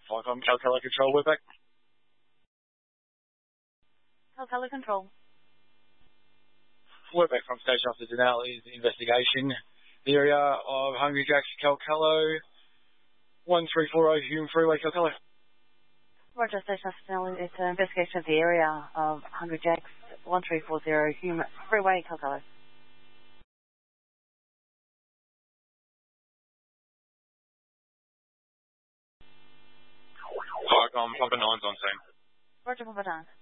Flycom, Calcala Control, we're back. Calcala Control. We're back from station after Denali's investigation. The area of Hungry Jack's Calcalo, 1340 Hume Freeway, Calcalo. Roger, station after Denali. It's an investigation of the area of Hungry Jack's, 1340 Hume Freeway, Calcalo. Flycom, Papa 9's on scene. Roger, Papa 9.